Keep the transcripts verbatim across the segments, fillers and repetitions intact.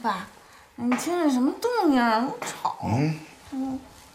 爸，你听见什么动静啊？那么吵。嗯嗯。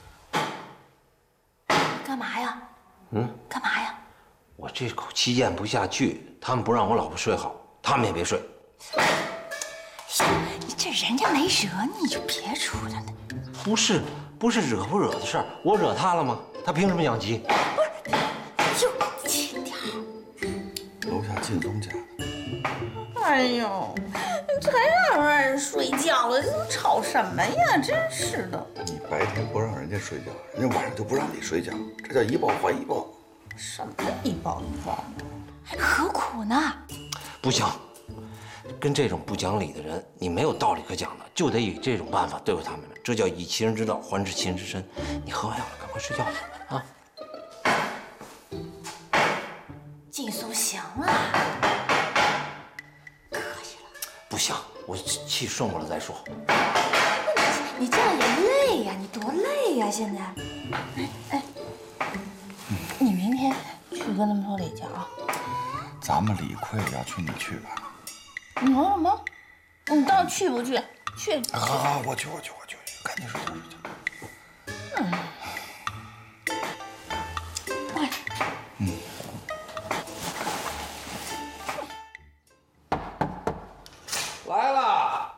干嘛呀？嗯，干嘛呀？ 我这口气咽不下去，他们不让我老婆睡好，他们也别睡。 哎呀，你这人家没惹你，你就别出来了。 不是，不是惹不惹的事儿，我惹他了吗？他凭什么养鸡？ 不是，就轻点儿。 楼下劲松家的。 哎呦，才让人睡觉了，这吵什么呀？真是的。 你白天不让人家睡觉，人家晚上就不让你睡觉，这叫一报还一报。 什么一报一报？还何苦呢？ 不行，跟这种不讲理的人，你没有道理可讲的，就得以这种办法对付他们。这叫以其人之道还治其人之身。你喝完药了，赶快睡觉吧，啊！ 劲松行了，可以了。 不行，我气顺过了再说。 你这样也累呀，你多累呀！现在，哎哎，你明天去跟他们说李家啊。 咱们理亏要去，你去吧。 什么什么？你到底去不去？去。 好好，我去，我去，我去，赶紧睡觉去。 嗯。快。嗯。 来了。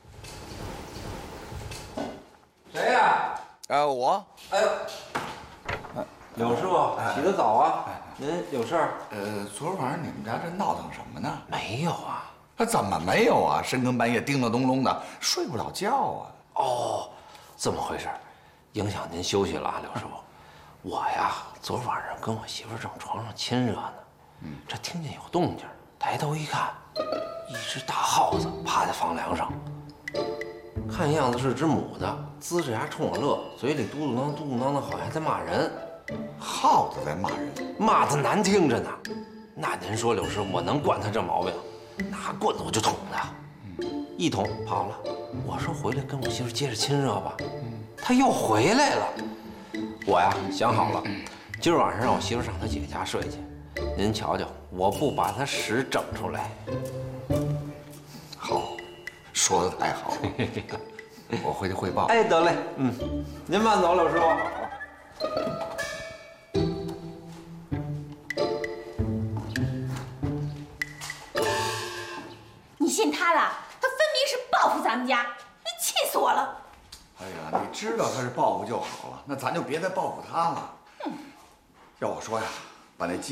谁呀？ 呃，我。 哎呦，柳师傅，起得早啊！您有事儿？ 呃，昨晚上你们家这闹腾什么呢？ 没有啊。 他怎么没有啊？深更半夜叮了咚咚的，睡不了觉啊。 哦，这么回事，影响您休息了啊，柳师傅。我呀，昨晚上跟我媳妇正床上亲热呢，嗯，这听见有动静，抬头一看，一只大耗子趴在房梁上，看样子是只母的，呲着牙冲我乐，嘴里嘟嘟囔嘟嘟囔的，好像在骂人。 耗子在骂人， 骂得难听着呢。那您说，柳师傅，我能惯他这毛病？拿棍子我就捅他，一捅跑了。我说回来跟我媳妇接着亲热吧，他又回来了。我呀想好了，今儿晚上让我媳妇上她姐家睡去。您瞧瞧，我不把他屎整出来。 好，说的太好了，我回去汇报。 哎，得嘞，嗯，您慢走，柳师傅。 你信他的？他分明是报复咱们家，气死我了！ 哎呀，你知道他是报复就好了，那咱就别再报复他了。要我说呀，把那鸡。